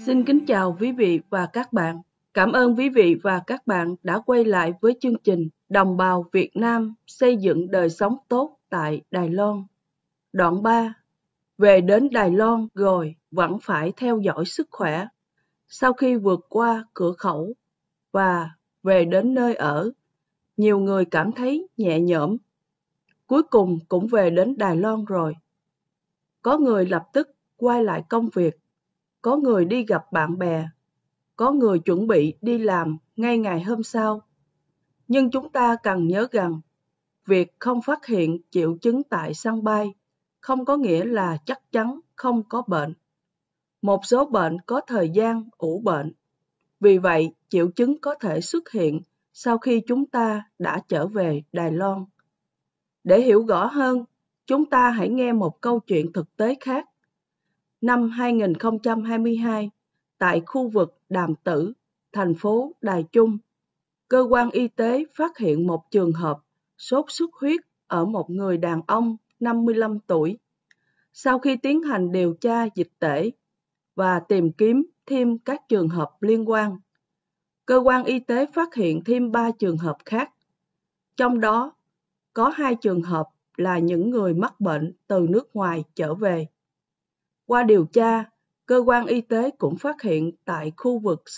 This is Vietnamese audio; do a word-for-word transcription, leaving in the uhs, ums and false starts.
Xin kính chào quý vị và các bạn. Cảm ơn quý vị và các bạn đã quay lại với chương trình Đồng bào Việt Nam xây dựng đời sống tốt tại Đài Loan. Đoạn ba. Về đến Đài Loan rồi vẫn phải theo dõi sức khỏe. Sau khi vượt qua cửa khẩu và về đến nơi ở, nhiều người cảm thấy nhẹ nhõm. Cuối cùng cũng về đến Đài Loan rồi. Có người lập tức quay lại công việc, có người đi gặp bạn bè, có người chuẩn bị đi làm ngay ngày hôm sau. Nhưng chúng ta cần nhớ rằng, việc không phát hiện triệu chứng tại sân bay không có nghĩa là chắc chắn không có bệnh. Một số bệnh có thời gian ủ bệnh. Vì vậy, triệu chứng có thể xuất hiện sau khi chúng ta đã trở về Đài Loan. Để hiểu rõ hơn, chúng ta hãy nghe một câu chuyện thực tế khác. Năm hai nghìn không trăm hai mươi hai, tại khu vực Đàm Tử, thành phố Đài Trung, cơ quan y tế phát hiện một trường hợp sốt xuất huyết ở một người đàn ông năm mươi lăm tuổi. Sau khi tiến hành điều tra dịch tễ và tìm kiếm thêm các trường hợp liên quan, cơ quan y tế phát hiện thêm ba trường hợp khác. Trong đó, có hai trường hợp là những người mắc bệnh từ nước ngoài trở về. Qua điều tra, cơ quan y tế cũng phát hiện tại khu vực